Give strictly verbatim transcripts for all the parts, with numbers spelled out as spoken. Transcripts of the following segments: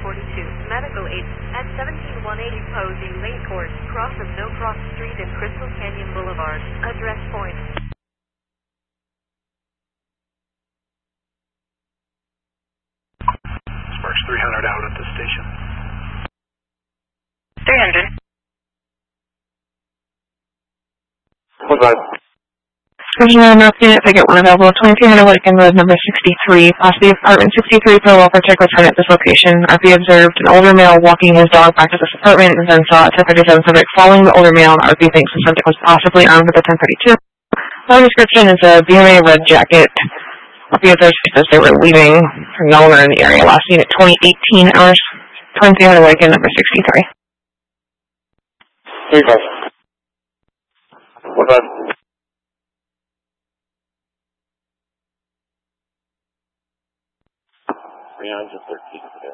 forty-two, medical aid at seventeen one eighty Posey Lane Court, cross of No Cross Street and Crystal Canyon Boulevard. Address point. Sparks three hundred out at the station. three hundred. What's that? Original enough unit, I get one available. twenty-two hundred Whitkin Road, number sixty-three. Possibly apartment sixty-three for a welfare check return at this location. R P observed an older male walking his dog back to this apartment and then saw a ten thirty-seven subject following the older male. R P thinks the subject was possibly armed with a ten thirty-two. Phone description is a B M A red jacket. R P observed says they were leaving from nowhere in the area. Last seen at twenty eighteen hours. twenty-two hundred Whitkin, number sixty-three. Three five. What's that? Beyond just thirteen today.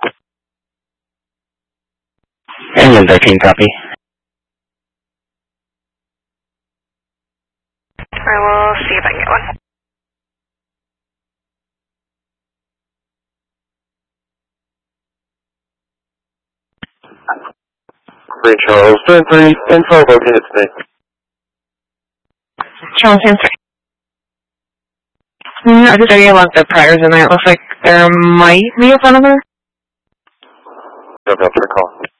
Engine thirteen, copy. I will see if I can get one. Great, Charles. Turn three, info located today. Charles, answer. Mm, I just already logged the priors in there. It looks like there might be a front of her. No, no, call.